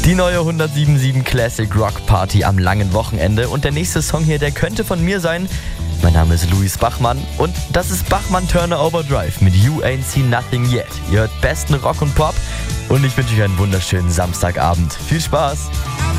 Die neue 107.7 Classic Rock Party am langen Wochenende. Und der nächste Song hier, der könnte von mir sein. Mein Name ist Luis Bachmann und das ist Bachmann Turner Overdrive mit You Ain't Seen Nothing Yet. Ihr hört besten Rock und Pop und ich wünsche euch einen wunderschönen Samstagabend. Viel Spaß!